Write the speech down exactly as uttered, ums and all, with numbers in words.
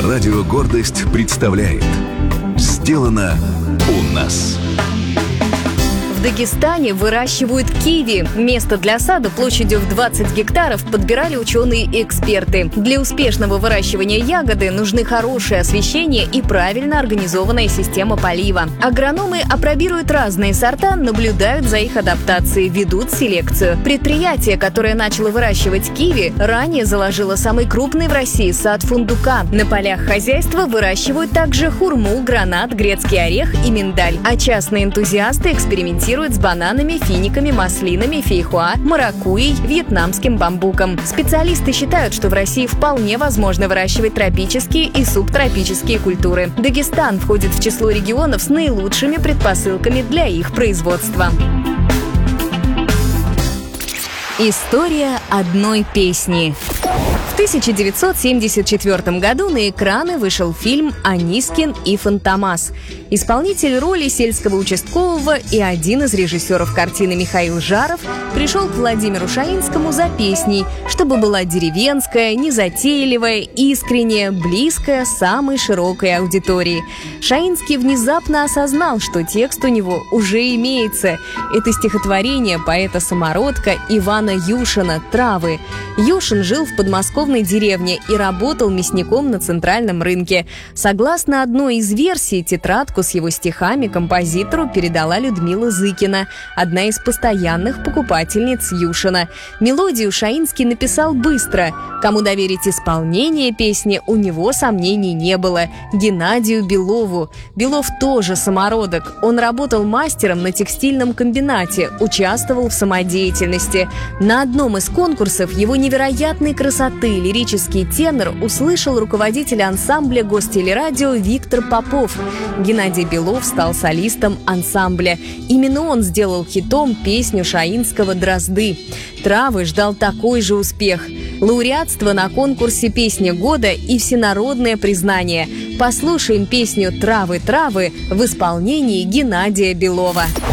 Радио «Гордость» представляет «Сделано у нас». В Дагестане выращивают киви. Место для сада площадью в двадцать гектаров подбирали ученые и эксперты. Для успешного выращивания ягоды нужны хорошее освещение и правильно организованная система полива. Агрономы апробируют разные сорта, наблюдают за их адаптацией, ведут селекцию. Предприятие, которое начало выращивать киви, ранее заложило самый крупный в России сад фундука. На полях хозяйства выращивают также хурму, гранат, грецкий орех и миндаль. А частные энтузиасты экспериментируют с бананами, финиками, маслинами, фейхоа, маракуйей, вьетнамским бамбуком. Специалисты считают, что в России вполне возможно выращивать тропические и субтропические культуры. Дагестан входит в число регионов с наилучшими предпосылками для их производства. История одной песни. В тысяча девятьсот семьдесят четвёртом году на экраны вышел фильм «Анискин и Фантомас». Исполнитель роли сельского участкового и один из режиссеров картины Михаил Жаров пришел к Владимиру Шаинскому за песней, чтобы была деревенская, незатейливая, искренняя, близкая самой широкой аудитории. Шаинский внезапно осознал, что текст у него уже имеется. Это стихотворение поэта-самородка Ивана Юшина «Травы». Юшин жил в подмосковной деревне и работал мясником на центральном рынке. Согласно одной из версий, тетрадку с его стихами композитору передала Людмила Зыкина, одна из постоянных покупательниц Юшина. Мелодию Шаинский написал быстро. Кому доверить исполнение песни, у него сомнений не было – Геннадию Белову. Белов тоже самородок. Он работал мастером на текстильном комбинате, участвовал в самодеятельности. На одном из конкурсов его невероятной красоты лирический тенор услышал руководитель ансамбля Гостелерадио Виктор Попов. Геннадий Белов стал солистом ансамбля. Именно он сделал хитом песню Шаинского «Дрозды». «Травы» ждал такой же успех. Лауреатство на конкурсе «Песня года» и всенародное признание. Послушаем песню «Травы, травы» в исполнении Геннадия Белова.